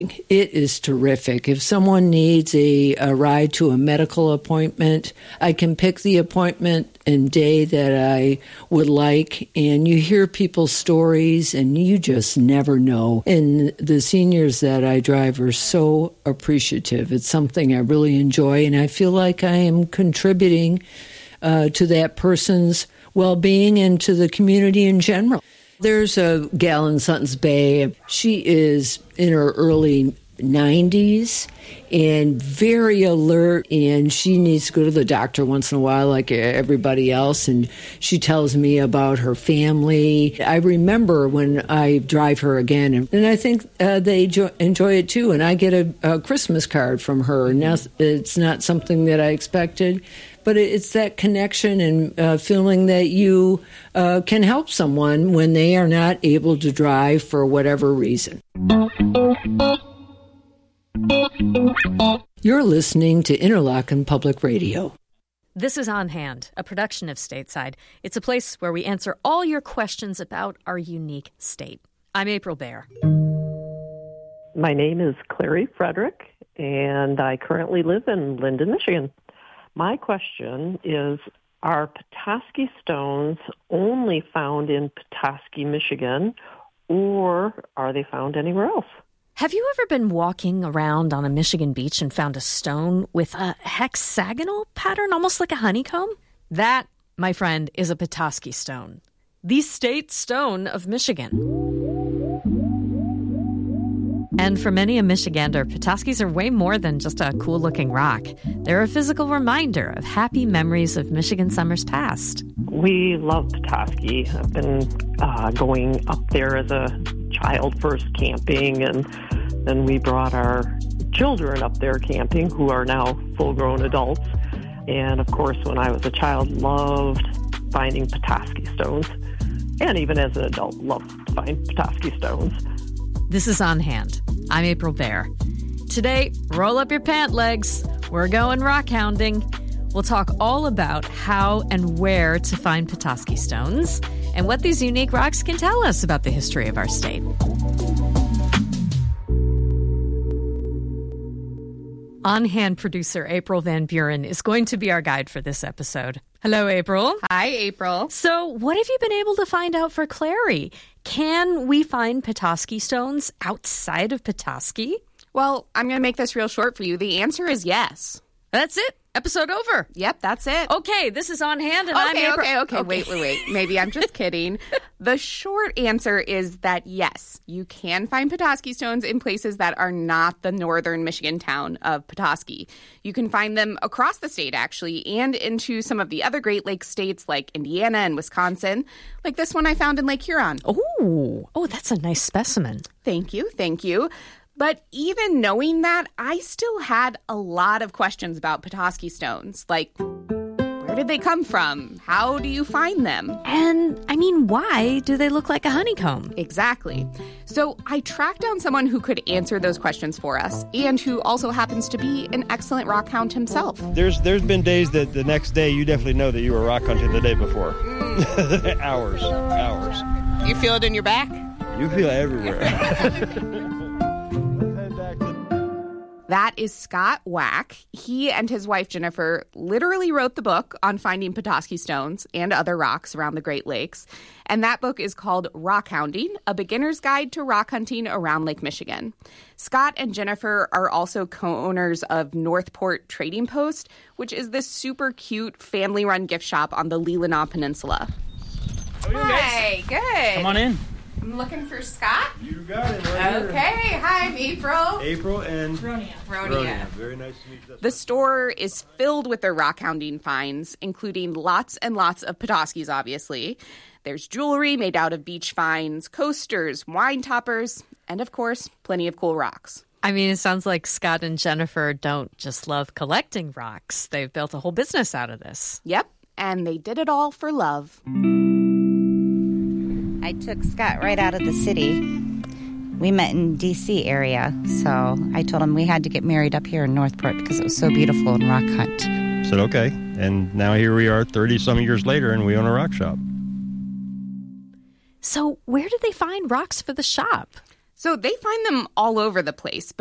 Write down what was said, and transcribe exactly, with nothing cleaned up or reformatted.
It is terrific. If someone needs a, a ride to a medical appointment, I can pick the appointment and day that I would like, and you hear people's stories, and you just never know. And the seniors that I drive are so appreciative. It's something I really enjoy, and I feel like I am contributing uh, to that person's well-being and to the community in general. There's a gal in Sutton's Bay. She is in her early nineties and very alert, and she needs to go to the doctor once in a while like everybody else, and she tells me about her family. I remember when I drive her again, and, and I think uh, they jo- enjoy it too, and I get a, a Christmas card from her, and now it's not something that I expected. But it's that connection and uh, feeling that you uh, can help someone when they are not able to drive for whatever reason. You're listening to Interlochen Public Radio. This is On Hand, a production of Stateside. It's a place where we answer all your questions about our unique state. I'm April Baer. My name is Clary Frederick, and I currently live in Linden, Michigan. My question is, are Petoskey stones only found in Petoskey, Michigan, or are they found anywhere else? Have you ever been walking around on a Michigan beach and found a stone with a hexagonal pattern, almost like a honeycomb? That, my friend, is a Petoskey stone, the state stone of Michigan. And for many a Michigander, Petoskey's are way more than just a cool-looking rock. They're a physical reminder of happy memories of Michigan summers past. We love Petoskey. I've been uh, going up there as a child first camping, and then we brought our children up there camping, who are now full-grown adults. And, of course, when I was a child, loved finding Petoskey stones. And even as an adult, loved to find Petoskey stones. This is On Hand. I'm April Baer. Today, roll up your pant legs. We're going rock hounding. We'll talk all about how and where to find Petoskey stones and what these unique rocks can tell us about the history of our state. On Hand producer April Van Buren is going to be our guide for this episode. Hello, April. Hi, April. So what have you been able to find out for Clary? Can we find Petoskey stones outside of Petoskey? Well, I'm going to make this real short for you. The answer is yes. That's it. Episode over. Yep, that's it. Okay, this is On Hand, and okay, I'm April. Okay, okay, okay. Wait, wait, wait. Maybe I'm just kidding. The short answer is that yes, you can find Petoskey stones in places that are not the northern Michigan town of Petoskey. You can find them across the state, actually, and into some of the other Great Lakes states like Indiana and Wisconsin, like this one I found in Lake Huron. Oh, oh, that's a nice specimen. Thank you, thank you. But even knowing that, I still had a lot of questions about Petoskey stones. Like, where did they come from? How do you find them? And, I mean, why do they look like a honeycomb? Exactly. So I tracked down someone who could answer those questions for us and who also happens to be an excellent rock hound himself. There's There's been days that the next day you definitely know that you were rock hunting the day before. Mm. hours, hours. You feel it in your back? You feel it everywhere. That is Scott Wack. He and his wife, Jennifer, literally wrote the book on finding Petoskey stones and other rocks around the Great Lakes. And that book is called Rock Hounding, A Beginner's Guide to Rock Hunting Around Lake Michigan. Scott and Jennifer are also co-owners of Northport Trading Post, which is this super cute family-run gift shop on the Leelanau Peninsula. Hi, good. Come on in. I'm looking for Scott. You got it right Okay, here. hi, I'm April. April and Ronia. Ronia. Ronia. Very nice to meet you. The store is filled with their rock hounding finds, including lots and lots of Petoskey's, obviously. There's jewelry made out of beach finds, coasters, wine toppers, and, of course, plenty of cool rocks. I mean, it sounds like Scott and Jennifer don't just love collecting rocks. They've built a whole business out of this. Yep, and they did it all for love. I took Scott right out of the city. We met in D C area, so I told him we had to get married up here in Northport because it was so beautiful and rock hunt. I said, okay. And now here we are thirty-some years later, and we own a rock shop. So where did they find rocks for the shop? So they find them all over the place.